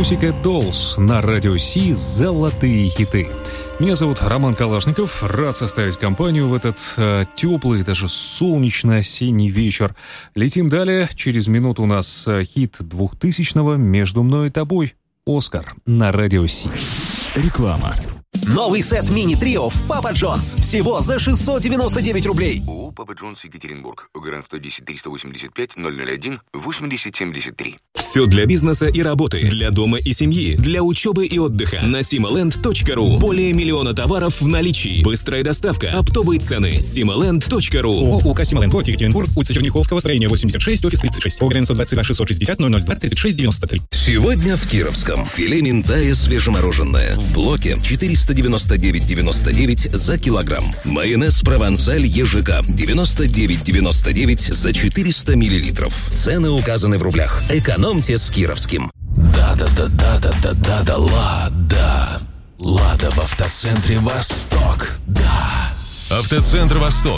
Pussycat Dolls на радио Си «Золотые хиты». Меня зовут Роман Калашников. Рад составить компанию в этот теплый, даже солнечный осенний вечер. Летим далее. Через минуту у нас хит 2000-го «Между мной и тобой». «Оскар» на радио Си. Реклама. Новый сет мини-трио в Папа Джонс. Всего за 699 рублей. ООО «Папа Джонс, Екатеринбург». Гарант 110-385-0001-8073. Все для бизнеса и работы, для дома и семьи, для учебы и отдыха. На simaland.ru. Более миллиона товаров в наличии. Быстрая доставка, оптовые цены. simaland.ru. ООО «Сималэнд», город Екатеринбург, улица Черняховского, строение 86, офис 36. Огрен 122 660 002 36 93. Сегодня в Кировском филе минтая свежемороженое в блоке 499,99 за килограмм. Майонез «Провансаль» ЕЖК 99,99 за 400 миллилитров. Цены указаны в рублях. Экономьте с Кировским. Да-да-да-да-да-да-да, Лада. Лада в автоцентре «Восток». Да. Автоцентр «Восток».